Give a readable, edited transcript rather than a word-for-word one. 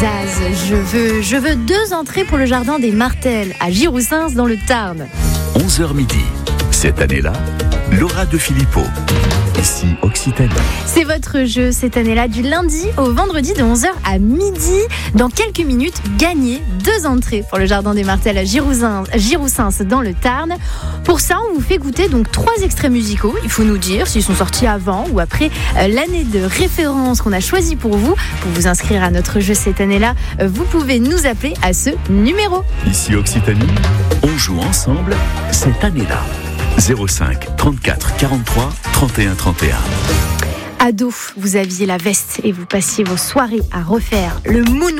Je veux 2 entrées pour le jardin des Martels à Giroussens dans le Tarn. 11h midi. Cette année-là, Laura de Filippo. Ici Occitanie. C'est votre jeu cette année-là du lundi au vendredi de 11h à midi. Dans quelques minutes, gagnez 2 entrées pour le jardin des Martels à Giroussens dans le Tarn. Pour ça, on vous fait goûter donc 3 extraits musicaux. Il faut nous dire s'ils sont sortis avant ou après l'année de référence qu'on a choisie pour vous. Pour vous inscrire à notre jeu cette année-là, vous pouvez nous appeler à ce numéro. Ici Occitanie, on joue ensemble cette année-là. 05 34 43 31 31. Ado, vous aviez la veste et vous passiez vos soirées à refaire le moonwalk.